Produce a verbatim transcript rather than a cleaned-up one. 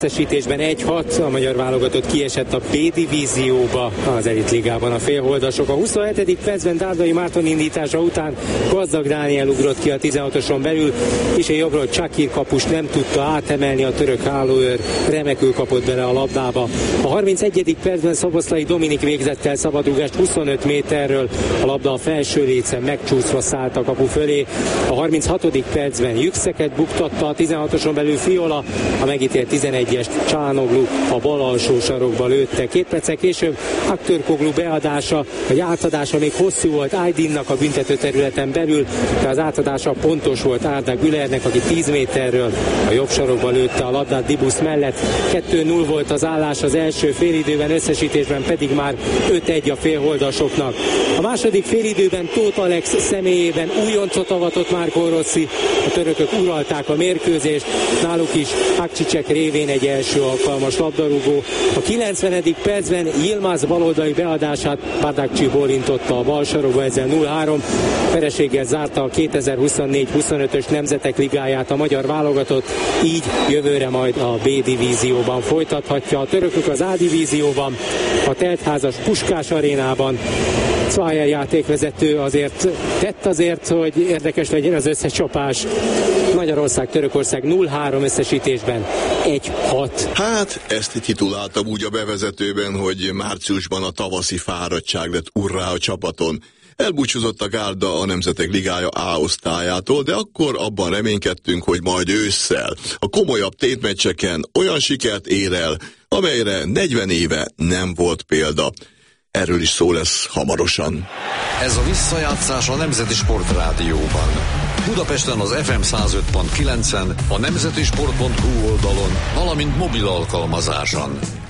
Összesítésben egy hat, a magyar válogatott kiesett a B-divízióba az elitligában a félholdasok. A huszonhetedik percben Dárdai Márton indítása után Gazdag Dániel ugrott ki a tizenhatoson belül, és a jobbról Csakír kapus nem tudta átemelni, a török hálóőr remekül kapott bele a labdába. A harmincegyedik percben Szoboszlai Dominik végzett el szabadrúgást huszonöt méterről, a labda a felső lécen megcsúszva szállt a kapu fölé. A harminchatodik percben Yükszeket buktatta a tizenhatoson belül Fiola, a megítélt tizenegyes Csánoglu a bal alsó sarokba lőtte. Két perccel később Aktörkoglu beadása, vagy átadása még hosszú volt Aydinnak a büntető területen belül, de az átadása pontos volt Arda Gülernek, aki tíz méterről a jobb sarokba lőtte a labdát Dibusz mellett. kettő null volt az állás az első félidőben, összesítésben pedig már öt egy a félholdasoknak. A második félidőben Tóth Alex személyében újoncot avatott Marco Rossi, a törökök uralták a mérkőzést, náluk is Akcsicek révén egy első alkalmas labdarúgó. A kilencvenedik percben Yilmaz baloldali beadását Badakcsi bólintotta a bal sarokba, ezzel nulla három. Vereséggel zárta a kétezer-huszonnégy huszonötös Nemzetek Ligáját a magyar válogatott, így jövőre majd a B-divízióban folytathatja. A törökök az A-divízióban, a teltházas Puskás arénában. Cvajer játékvezető azért tett azért, hogy érdekes legyen az összecsapás. Magyarország, Törökország nulla három összesítésben egy hat. Hát, ezt tituláltam úgy a bevezetőben, hogy márciusban a tavaszi fáradtság lett urrá a csapaton. Elbúcsúzott a gárda a Nemzetek Ligája A osztályától, de akkor abban reménykedtünk, hogy majd ősszel a komolyabb tétmeccseken olyan sikert ér el, amelyre negyven éve nem volt példa. Erről is szó lesz hamarosan. Ez a visszajátszás a Nemzeti Sport Rádióban. Budapesten az ef em száz öt pont kilencen, a nemzetisport pont hu oldalon, valamint mobil alkalmazáson.